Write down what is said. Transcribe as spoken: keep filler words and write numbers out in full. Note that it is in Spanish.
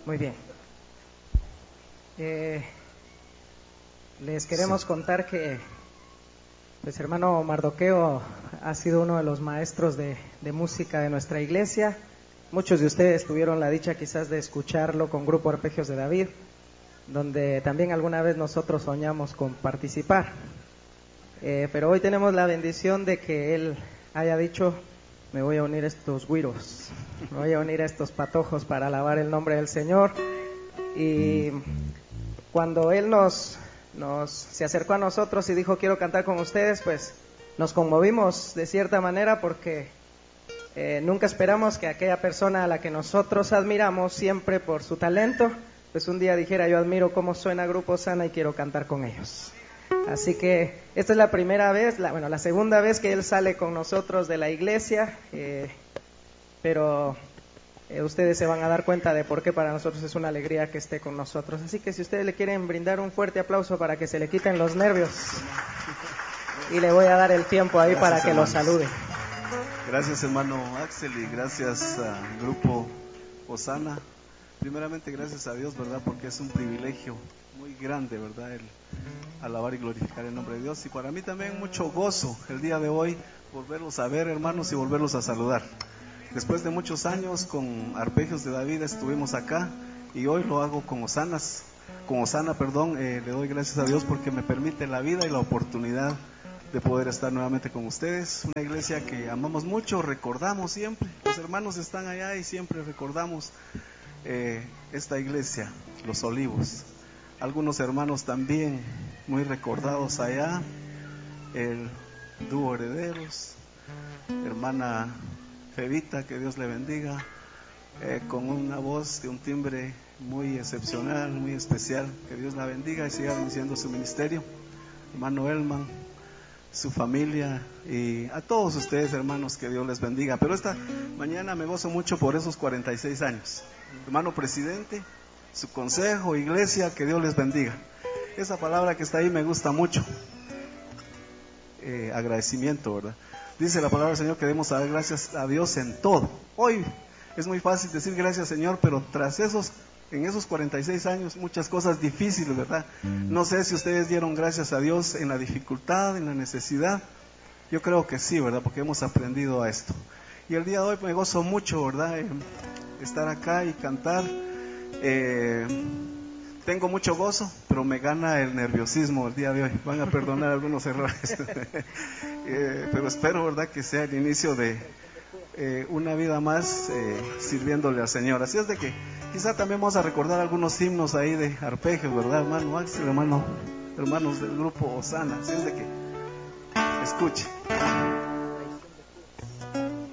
Muy bien. Eh, les queremos sí. contar que pues hermano Mardoqueo ha sido uno de los maestros de, de música de nuestra iglesia. Muchos de ustedes tuvieron la dicha quizás de escucharlo con Grupo Arpegios de David, donde también alguna vez nosotros soñamos con participar. Eh, pero hoy tenemos la bendición de que él haya dicho: me voy a unir a estos güiros, me voy a unir a estos patojos para alabar el nombre del Señor. Y cuando él nos, nos se acercó a nosotros y dijo quiero cantar con ustedes, pues nos conmovimos de cierta manera, porque eh, nunca esperamos que aquella persona a la que nosotros admiramos siempre por su talento, pues un día dijera: yo admiro cómo suena Grupo Osana y quiero cantar con ellos. Así que esta es la primera vez, la, bueno, la segunda vez que él sale con nosotros de la iglesia, eh, pero eh, ustedes se van a dar cuenta de por qué para nosotros es una alegría que esté con nosotros. Así que si ustedes le quieren brindar un fuerte aplauso para que se le quiten los nervios, y le voy a dar el tiempo ahí gracias, para que hermanos. Lo salude. Gracias, hermano Axel, y gracias al Grupo Osana. Primeramente, gracias a Dios, ¿verdad? Porque es un privilegio muy grande, ¿verdad? El alabar y glorificar el nombre de Dios. Y para mí también mucho gozo el día de hoy volverlos a ver, hermanos, y volverlos a saludar. Después de muchos años con Arpegios de David estuvimos acá, y hoy lo hago con Osanas, con Osana, perdón. Eh, le doy gracias a Dios porque me permite la vida y la oportunidad de poder estar nuevamente con ustedes. Una iglesia que amamos mucho, recordamos siempre. Los hermanos están allá y siempre recordamos eh, esta iglesia, Los Olivos. Algunos hermanos también muy recordados allá, el dúo Herederos, hermana Fevita, que Dios le bendiga, eh, con una voz de un timbre muy excepcional, muy especial, que Dios la bendiga y siga bendiciendo su ministerio. Hermano Elman, su familia, y a todos ustedes, hermanos, que Dios les bendiga. Pero esta mañana me gozo mucho por esos cuarenta y seis años. Hermano presidente, su consejo, iglesia, que Dios les bendiga. Esa palabra que está ahí me gusta mucho. Eh, agradecimiento, ¿verdad? Dice la palabra del Señor que debemos dar gracias a Dios en todo. Hoy es muy fácil decir gracias, Señor, pero tras esos, en esos cuarenta y seis años, muchas cosas difíciles, ¿verdad? No sé si ustedes dieron gracias a Dios en la dificultad, en la necesidad. Yo creo que sí, ¿verdad? Porque hemos aprendido a esto. Y el día de hoy me gozo mucho, ¿verdad? Eh, estar acá y cantar. Eh, tengo mucho gozo, pero me gana el nerviosismo el día de hoy. Van a perdonar algunos errores, eh, pero espero, verdad, que sea el inicio de eh, una vida más eh, sirviéndole al Señor. Así es de que quizá también vamos a recordar algunos himnos ahí de arpegios, ¿verdad, hermano Axel, hermano, hermanos del Grupo Osana? Así es de que escuche.